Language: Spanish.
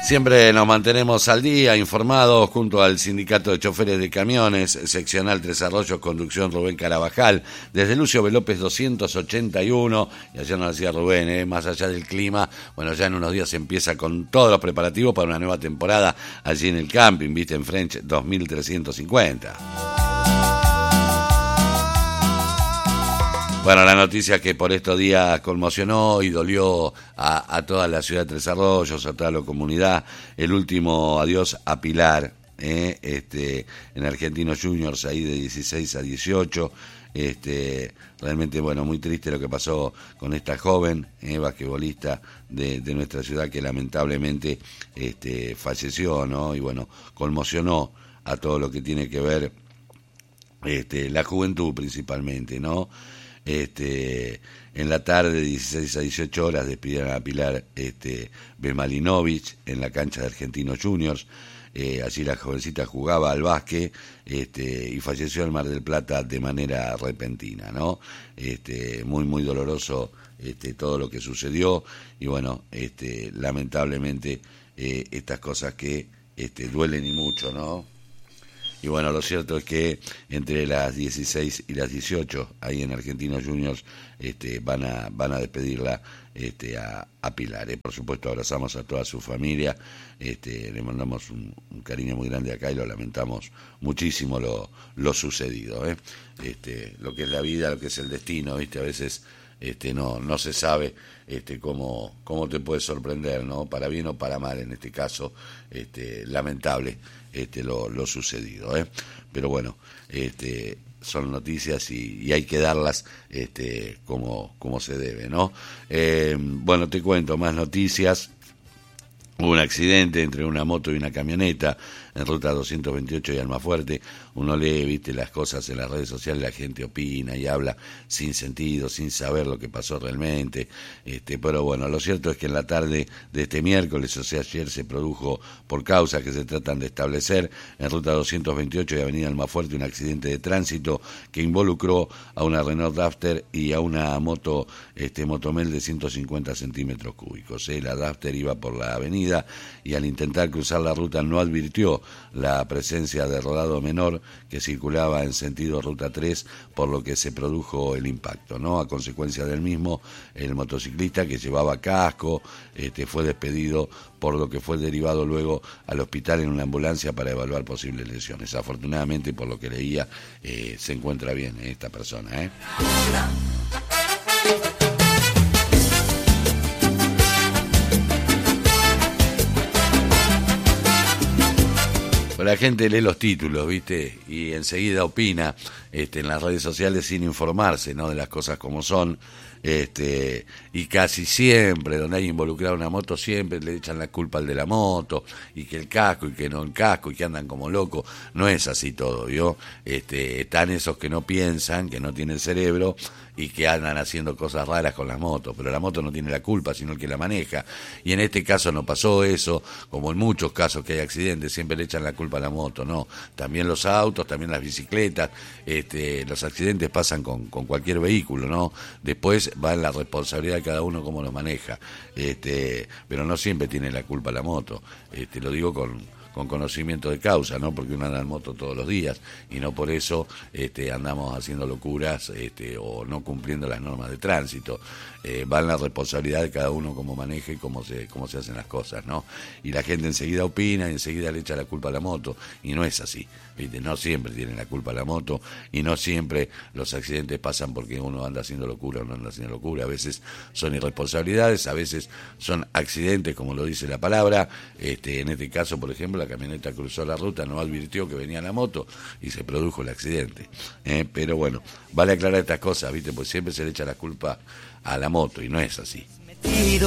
Siempre nos mantenemos al día, informados, junto al Sindicato de Choferes de Camiones, Seccional Tres Arroyos, Conducción Rubén Carabajal, desde Lucio B. López 281, y ayer nos decía Rubén, más allá del clima, bueno, ya en unos días empieza con todos los preparativos para una nueva temporada allí en el camping, viste, en French 2350. Bueno, la noticia que por estos días conmocionó y dolió a toda la ciudad de Tres Arroyos, a toda la comunidad, el último adiós a Pilar, en Argentinos Juniors, ahí de 16 a 18. Realmente, bueno, muy triste lo que pasó con esta joven basquetbolista de nuestra ciudad que lamentablemente falleció, ¿no? Y bueno, conmocionó a todo lo que tiene que ver la juventud principalmente, ¿no? En la tarde, de 16 a 18 horas, despidieron a Pilar Bemalinovich en la cancha de Argentinos Juniors. Allí la jovencita jugaba al básquet y falleció en Mar del Plata de manera repentina, ¿no? Muy, muy doloroso todo lo que sucedió y bueno, lamentablemente estas cosas que duelen y mucho, ¿no? Y bueno, lo cierto es que entre las 16 y las 18, ahí en Argentinos Juniors, van a despedirla a Pilar. Por supuesto, abrazamos a toda su familia, le mandamos un cariño muy grande acá y lo lamentamos muchísimo lo sucedido. Lo que es la vida, lo que es el destino, ¿viste? A veces no se sabe cómo te puede sorprender, ¿no? Para bien o para mal, en este caso, lamentable lo sucedido, pero bueno, son noticias y hay que darlas como se debe, ¿no? Bueno, te cuento más noticias. Hubo un accidente entre una moto y una camioneta en ruta 228 y Almafuerte. Uno lee, viste, las cosas en las redes sociales, la gente opina y habla sin sentido, sin saber lo que pasó realmente. Pero bueno, lo cierto es que en la tarde de este miércoles, o sea, ayer, se produjo, por causas que se tratan de establecer, en ruta 228 y avenida Almafuerte, un accidente de tránsito que involucró a una Renault Duster y a una moto, Motomel de 150 centímetros cúbicos. La Duster iba por la avenida y al intentar cruzar la ruta no advirtió la presencia de rodado menor que circulaba en sentido ruta 3, por lo que se produjo el impacto, ¿no? A consecuencia del mismo, el motociclista, que llevaba casco, fue despedido, por lo que fue derivado luego al hospital en una ambulancia para evaluar posibles lesiones. Afortunadamente, por lo que leía, se encuentra bien esta persona, La gente lee los títulos, ¿viste? Y enseguida opina en las redes sociales sin informarse, ¿no? De las cosas como son. Y casi siempre, donde hay involucrada una moto, siempre le echan la culpa al de la moto, y que el casco, y que no el casco, y que andan como locos. No es así todo, ¿vio? Están esos que no piensan, que no tienen cerebro, y que andan haciendo cosas raras con las motos, pero la moto no tiene la culpa, sino el que la maneja. Y en este caso no pasó eso, como en muchos casos que hay accidentes, siempre le echan la culpa a la moto, no. También los autos, también las bicicletas, los accidentes pasan con cualquier vehículo, ¿no? Después va en la responsabilidad de cada uno cómo lo maneja, pero no siempre tiene la culpa la moto, lo digo con conocimiento de causa, ¿no? Porque uno anda en moto todos los días y no por eso andamos haciendo locuras o no cumpliendo las normas de tránsito. Va en la responsabilidad de cada uno cómo maneja y cómo se hacen las cosas, ¿no? Y la gente enseguida opina y enseguida le echa la culpa a la moto, y no es así, ¿viste? No siempre tiene la culpa la moto y no siempre los accidentes pasan porque uno anda haciendo locura o no anda haciendo locura. A veces son irresponsabilidades, a veces son accidentes, como lo dice la palabra. En este caso, por ejemplo, la camioneta cruzó la ruta, no advirtió que venía la moto y se produjo el accidente. Pero bueno, vale aclarar estas cosas, ¿viste? Pues siempre se le echa la culpa a la moto y no es así.